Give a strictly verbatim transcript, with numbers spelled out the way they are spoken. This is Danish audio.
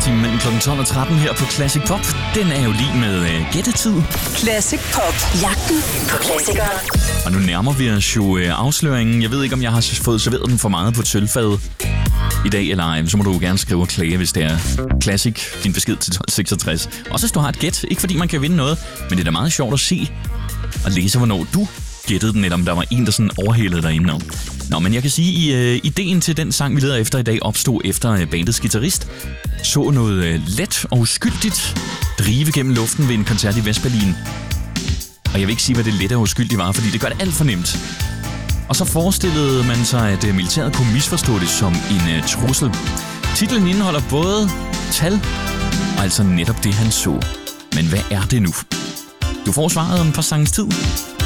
time mellem klokken tolv og tretten her på Classic Pop. Den er jo lige med uh, gættetid. Classic Pop. Jagten på klassikere. Og nu nærmer vi os jo uh, afsløringen. Jeg ved ikke, om jeg har fået serveret den for meget på et sølvfad i dag, eller ej. Så må du gerne skrive og klage, hvis det er Classic. Din besked til tolv seksogtres. Også hvis du har et gæt. Ikke fordi man kan vinde noget, men det er da meget sjovt at se og læse, hvornår du gættede den, eller om der var en, der sådan overhælede dig indenom. Nå, men jeg kan sige, at uh, ideen til den sang, vi leder efter i dag, opstod efter uh, bandets guitarist så noget uh, let og uskyldigt drive gennem luften ved en koncert i Vestberlin. Og jeg vil ikke sige, hvad det let og uskyldigt var, fordi det gør det alt for nemt. Og så forestillede man sig, at uh, militæret kunne misforstå det som en uh, trussel. Titlen indeholder både tal og altså netop det, han så. Men hvad er det nu? Du får svaret om et par sangens tid.